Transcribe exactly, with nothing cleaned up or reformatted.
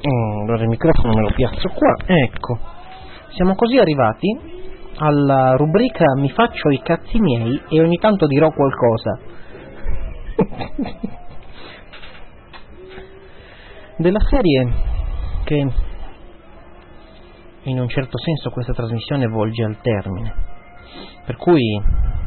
Mm, allora il microfono me lo piazzo qua, ecco. Siamo così arrivati alla rubrica Mi faccio i cazzi miei e ogni tanto dirò qualcosa. Della serie che in un certo senso questa trasmissione volge al termine. Per cui